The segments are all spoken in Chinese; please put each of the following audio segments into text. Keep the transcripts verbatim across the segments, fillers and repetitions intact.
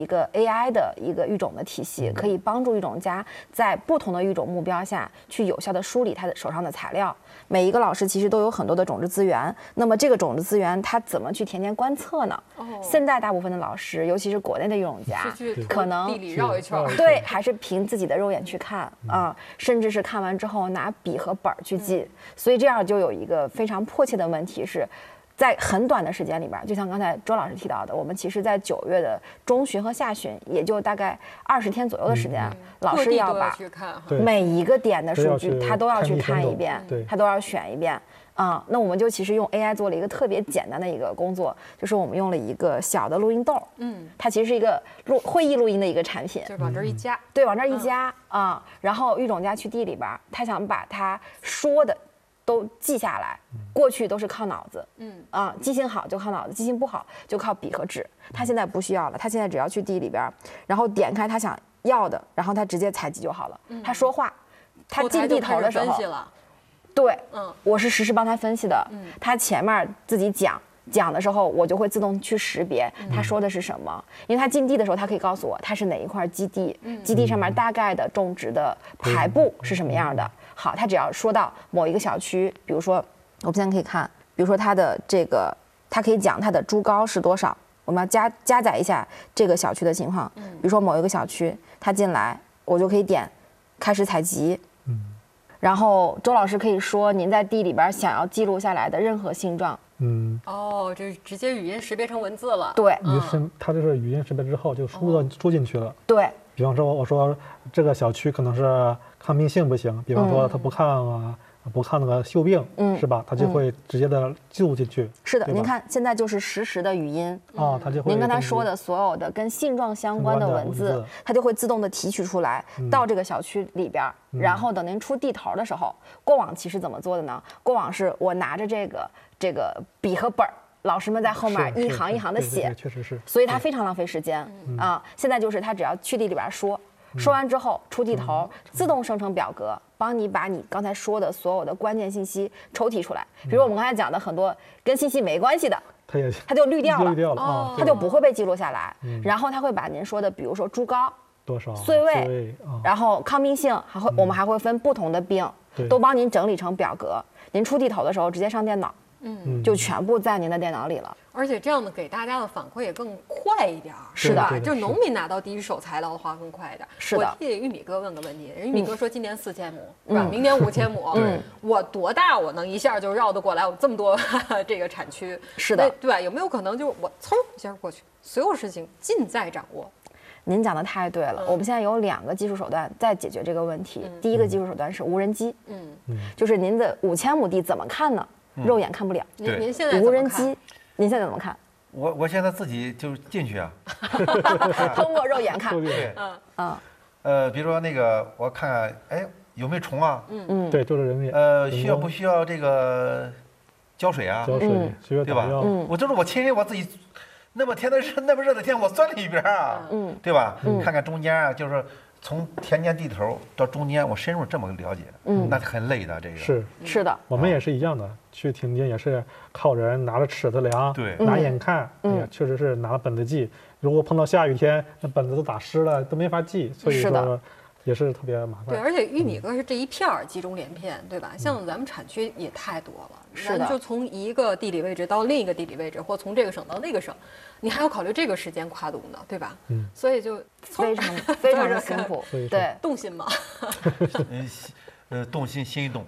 一个 A I 的一个育种的体系，可以帮助育种家在不同的育种目标下去有效的梳理他的手上的材料。每一个老师其实都有很多的种子资源，那么这个种子资源他怎么去田间观测呢？哦、现在大部分的老师，尤其是国内的育种家，可能地里绕一圈， 对，还是凭自己的肉眼去看啊，甚至是看完之后拿笔和本儿去记。嗯、所以这样就有一个非常迫切的问题是。在很短的时间里边，就像刚才周老师提到的，我们其实，在九月的中旬和下旬，也就大概二十天左右的时间，嗯、老师要把每一个点的数据，他都要去看一遍，他都要选一遍。啊、嗯，那我们就其实用 A I 做了一个特别简单的一个工作，就是我们用了一个小的录音豆，嗯，它其实是一个录会议录音的一个产品， 就是往这儿一加， 对，往这儿一加啊、嗯，然后育种家去地里边，他想把他说的。都记下来，过去都是靠脑子，嗯啊，记性好就靠脑子，记性不好就靠笔和纸。他现在不需要了，他现在只要去地里边，然后点开他想要的，然后他直接采集就好了。嗯、他说话，他进地头的时候，对，嗯，我是实时帮他分析的。嗯，他前面自己讲讲的时候，我就会自动去识别他说的是什么，嗯、因为他进地的时候，他可以告诉我他是哪一块基地，嗯、基地上面大概的种植的排布是什么样的。好，他只要说到某一个小区，比如说，我们现在可以看，比如说它的这个，它可以讲它的株高是多少，我们要加加载一下这个小区的情况。比如说某一个小区，他进来，我就可以点开始采集。嗯。然后周老师可以说您在地里边想要记录下来的任何性状。 嗯。哦，就直接语音识别成文字了。 对。 语音识，它这是语音识别之后就输到输进去了。 对。 比方说，我说这个小区可能是抗病性不行，比方说它不抗啊，嗯、不抗那个锈病，嗯、是吧？它就会直接的记录进去。 是的，您看现在就是实时的语音啊，它就会您刚才说的所有的跟性状相关的文字，文字它就会自动的提取出来、嗯、到这个小区里边，嗯、然后等您出地头的时候，过往其实怎么做的呢？过往是我拿着这个这个笔和本儿。老师们在后面一行一行的写， 确实是， 所以他非常浪费时间啊。现在就是他只要去地里边说，说完之后出地头，自动生成表格，帮你把你刚才说的所有的关键信息抽提出来。比如我们刚才讲的很多跟信息没关系的， 它也它就滤掉了， 滤掉了啊， 它就不会被记录下来。然后他会把您说的，比如说株高多少、 岁位，然后抗病性，还会我们还会分不同的病，都帮您整理成表格。您出地头的时候直接上电脑。嗯，就全部在您的电脑里了， 而且这样的给大家的反馈也更快一点。 是的， 就农民拿到第一手材料的话更快一点。 是的， 我替玉米哥问个问题，人玉米哥说今年四千亩，是吧？明年五千亩， 嗯， 我多大我能一下就绕得过来？我这么多这个产区， 是的， 对吧？有没有可能就是我嗖一下过去，所有事情尽在掌握？ 您讲的太对了，嗯、我们现在有两个技术手段在解决这个问题。嗯、第一个技术手段是无人机，嗯，就是您的五千亩地怎么看呢？肉眼看不了。 您您现在无人机，您现在怎么看？ 我我现在自己就进去啊， 通过肉眼看。 对， 嗯嗯。 呃，比如说那个，我看看，哎，有没有虫啊？ 嗯嗯。对，就是人力。 呃，需要不需要这个浇水啊？ 浇水，需要对吧？ 嗯。 我就是我亲人我自己，那么天的热，那么热的天，我钻里边啊，嗯，对吧？看看中间啊，就是。从田间地头到中间，我深入这么了解，嗯，那很累的。这个是是的， 我们也是一样的，去田间也是靠人拿着尺子量， 对， 拿眼看，哎呀，确实是拿了本子记。如果碰到下雨天，那本子都打湿了，都没法记，所以说也是特别麻烦。 对，而且玉米哥是这一片儿集中连片，对吧？像咱们产区也太多了， 是的， 就从一个地理位置到另一个地理位置，或从这个省到那个省。你还要考虑这个时间跨度呢，对吧？嗯，所以就非常非常的辛苦，对， 动心嘛。 嗯，呃，动心心一动。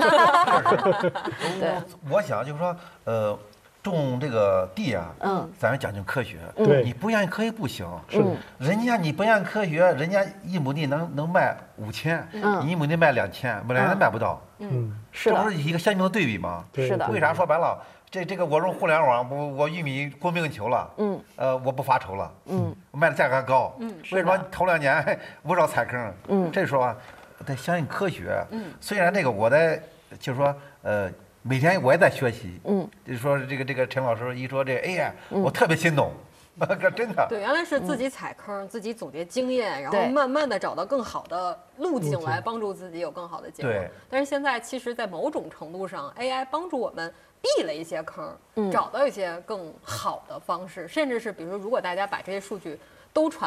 对， 我想就是说，呃，种这个地啊，嗯，咱是讲究科学， 对， 你不研究科学不行。 是， 人家你不研究科学，人家一亩地能能卖五千，你一亩地卖两千，本来卖不到。 嗯，是的， 这不是一个鲜明的对比吗？ 是的。 为啥说白了？这这个我用互联网，我我玉米供不应求了，嗯，呃，我不发愁了，嗯，卖的价格还高，嗯，为什么头两年不少踩坑？嗯，这说得相信科学，嗯，虽然这个我在就是说，呃，每天我也在学习，嗯，就是说这个这个陈老师一说这，哎呀，我特别心动。可真的对，原来是自己踩坑，嗯、自己总结经验，然后慢慢的找到更好的路径来帮助自己有更好的结果。 对， 但是现在其实，在某种程度上 ，A I 帮助我们避了一些坑，嗯、找到一些更好的方式，甚至是比如说，如果大家把这些数据都传